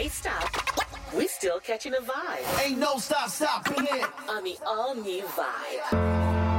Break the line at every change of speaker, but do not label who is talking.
Hey, stop. We're still catching a vibe
Ain't no stopping it.
on the all-new Vibe.